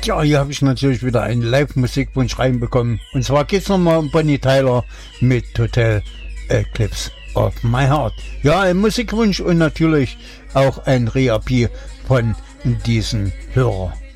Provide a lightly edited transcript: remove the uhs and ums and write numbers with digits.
Ja, hier habe ich natürlich wieder einen Live-Musikwunsch reinbekommen. Und zwar geht es nochmal um Bonnie Tyler mit Total Eclipse of My Heart. Ja, ein Musikwunsch und natürlich auch ein Reappell von diesem Hörer.